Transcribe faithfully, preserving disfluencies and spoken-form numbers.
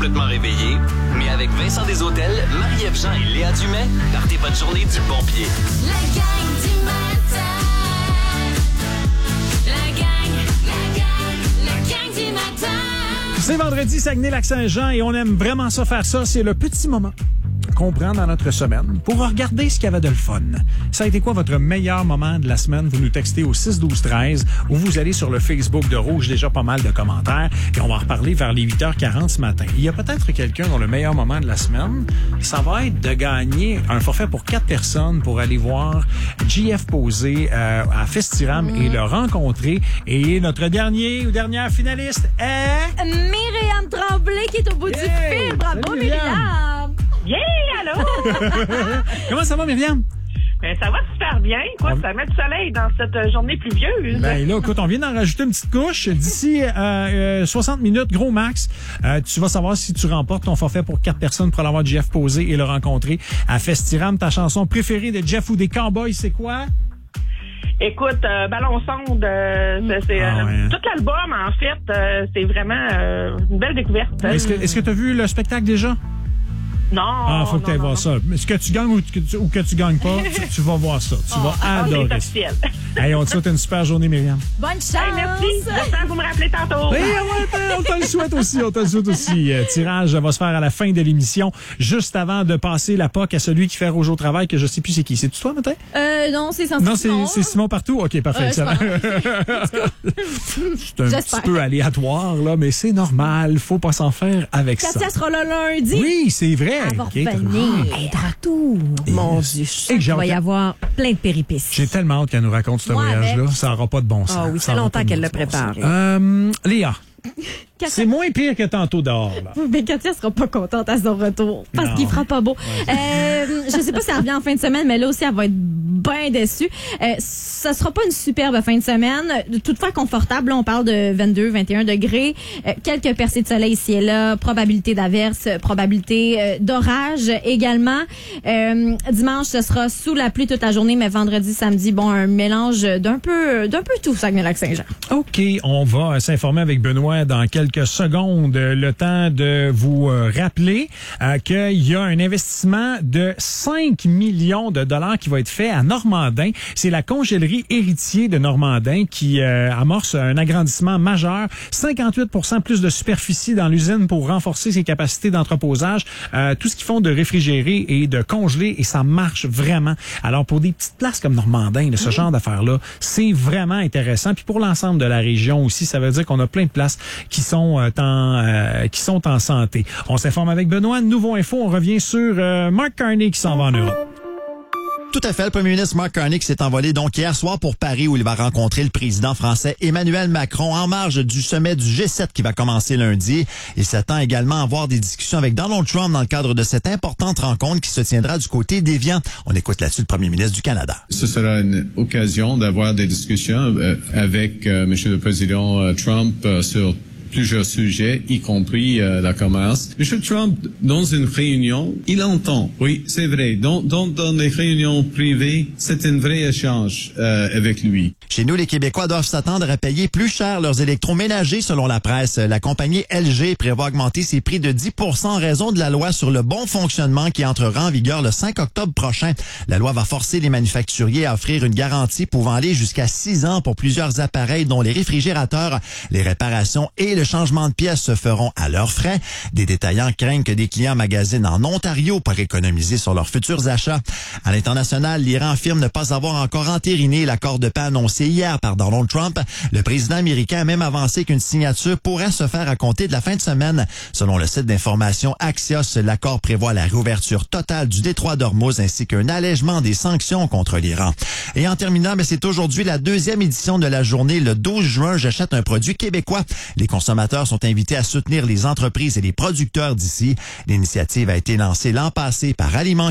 complètement réveillé, mais avec Vincent Deshôtels, Marie-Ève Jean et Léa Dumais, partez votre journée du bon pied. La gang du matin. La gang, la gang, la gang du matin. C'est vendredi, Saguenay-Lac-Saint-Jean, et on aime vraiment ça faire ça. C'est le petit moment qu'on prend dans notre semaine pour regarder ce qu'il y avait de le fun. Ça a été quoi votre meilleur moment de la semaine? Vous nous textez au six douze treize ou vous allez sur le Facebook de Rouge, déjà pas mal de commentaires, et on va en reparler vers les huit heures quarante ce matin. Il y a peut-être quelqu'un dont le meilleur moment de la semaine, ça va être de gagner un forfait pour quatre personnes pour aller voir J F poser euh, à Festiram mmh. et le rencontrer. Et notre dernier ou dernière finaliste est... Myriam Tremblay qui est au bout yeah! du fil. Bravo, Salut, Myriam! Yeah, allô? Comment ça va, Myriam? Ben, ça va super bien. Écoute, on... ça met du soleil dans cette journée pluvieuse. Ben là, écoute, on vient d'en rajouter une petite couche. D'ici euh, euh, soixante minutes, gros max, euh, tu vas savoir si tu remportes ton forfait pour quatre personnes pour aller voir Jeff poser et le rencontrer à Festiram. Ta chanson préférée de Jeff ou des Cowboys, c'est quoi? Écoute, euh, Ballon Sonde, euh, c'est ah, euh, ouais. tout l'album, en fait, euh, c'est vraiment euh, une belle découverte. Est-ce que est-ce que tu as vu le spectacle déjà? Non. Ah, faut que tu ailles voir ça. Est-ce que tu gagnes ou que tu, ou que tu gagnes pas, tu, tu vas voir ça. Tu oh, vas adorer. C'est officiel. Hey, on te souhaite une super journée, Myriam. Bonne chance. Hey, merci. J'espère que vous me rappelez tantôt. Oui, ouais, on te le souhaite aussi. On te le souhaite aussi. Euh, tirage va se faire à la fin de l'émission, juste avant de passer la P O C à celui qui fait rouge au travail, que je sais plus c'est qui. C'est-tu toi, matin? Euh, non, c'est censé Non, c'est Simon. c'est Simon partout. OK, parfait. Euh, c'est un J'espère. petit peu aléatoire, là, mais c'est normal. Faut pas s'en faire avec Katia ça. Katia sera là lundi. Oui, c'est vrai. Okay, hey, de retour. Mon Dieu, il va y avoir plein de péripéties. J'ai tellement hâte qu'elle nous raconte ce Moi voyage-là. Avec... Ça n'aura pas de bon sens. Ah oui, ça fait longtemps qu'elle le prépare. Euh, Léa. Katia... C'est moins pire que tantôt dehors. Là. Mais Katia sera pas contente à son retour parce non. qu'il fera pas beau. Euh, je sais pas si elle revient en fin de semaine, mais là aussi, elle va être bien déçue. Euh, ça sera pas une superbe fin de semaine. Toutefois confortable, là, on parle de vingt-deux, vingt et un degrés. Euh, quelques percées de soleil ici et là. Probabilité d'averse, probabilité euh, d'orage également. Euh, dimanche, ce sera sous la pluie toute la journée, mais vendredi, samedi, bon, un mélange d'un peu, d'un peu tout, Saguenay-Lac-Saint-Jean. OK, on va s'informer avec Benoît dans quelques secondes. Le temps de vous euh, rappeler euh, qu'il y a un investissement de cinq millions de dollars qui va être fait à Normandin. C'est la congélerie Héritier de Normandin qui euh, amorce un agrandissement majeur. cinquante-huit pour cent plus de superficie dans l'usine pour renforcer ses capacités d'entreposage. Euh, tout ce qu'ils font de réfrigérer et de congeler, et ça marche vraiment. Alors, pour des petites places comme Normandin, ce mmh. genre d'affaires-là, c'est vraiment intéressant. Puis pour l'ensemble de la région aussi, ça veut dire qu'on a plein de places qui sont euh, en euh, qui sont en santé. On s'informe avec Benoît. Nouveau info, on revient sur euh, Mark Carney qui s'en va en Europe. Tout à fait. Le premier ministre Mark Carney qui s'est envolé donc hier soir pour Paris où il va rencontrer le président français Emmanuel Macron en marge du sommet du G sept qui va commencer lundi. Il s'attend également à avoir des discussions avec Donald Trump dans le cadre de cette importante rencontre qui se tiendra du côté d'Évian. On écoute là-dessus le premier ministre du Canada. Ce sera une occasion d'avoir des discussions euh, avec euh, M. le président euh, Trump euh, sur plusieurs sujets, y compris euh, la commerce. M. Trump, dans une réunion, il entend. Oui, c'est vrai. Dans, dans, dans les réunions privées, c'est un vrai échange euh, avec lui. Chez nous, les Québécois doivent s'attendre à payer plus cher leurs électroménagers, selon la presse. La compagnie L G prévoit augmenter ses prix de dix pour cent en raison de la loi sur le bon fonctionnement qui entrera en vigueur le cinq octobre prochain. La loi va forcer les manufacturiers à offrir une garantie pouvant aller jusqu'à six ans pour plusieurs appareils, dont les réfrigérateurs. Les réparations et le changement de pièces se feront à leurs frais. Des détaillants craignent que des clients magasinent en Ontario pour économiser sur leurs futurs achats. À l'international, l'Iran affirme ne pas avoir encore entériné l'accord de paix annoncé hier par Donald Trump. Le président américain a même avancé qu'une signature pourrait se faire à compter de la fin de semaine. Selon le site d'information Axios, l'accord prévoit la réouverture totale du détroit d'Ormuz ainsi qu'un allègement des sanctions contre l'Iran. Et en terminant, mais c'est aujourd'hui la deuxième édition de la journée, le douze juin, j'achète un produit québécois. Les consommateurs sont invités à soutenir les entreprises et les producteurs d'ici. L'initiative a été lancée l'an passé par Aliments